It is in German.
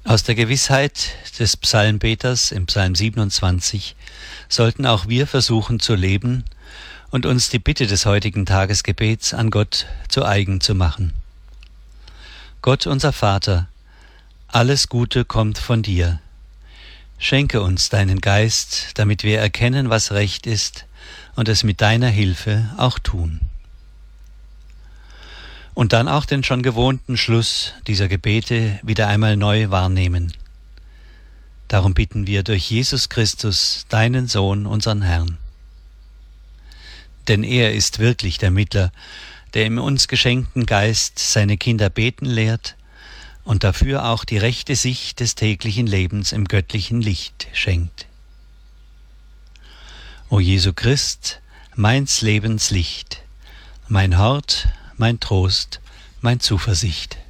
Aus der Gewissheit des Psalmbeters im Psalm 27 sollten auch wir versuchen zu leben und uns die Bitte des heutigen Tagesgebets an Gott zu eigen zu machen. Gott, unser Vater, alles Gute kommt von dir. Schenke uns deinen Geist, damit wir erkennen, was recht ist und es mit deiner Hilfe auch tun. Und dann auch den schon gewohnten Schluss dieser Gebete wieder einmal neu wahrnehmen. Darum bitten wir durch Jesus Christus, deinen Sohn, unseren Herrn. Denn er ist wirklich der Mittler, der im uns geschenkten Geist seine Kinder beten lehrt und dafür auch die rechte Sicht des täglichen Lebens im göttlichen Licht schenkt. O Jesu Christ, meins Lebens Licht, mein Hort, mein Trost, mein Zuversicht.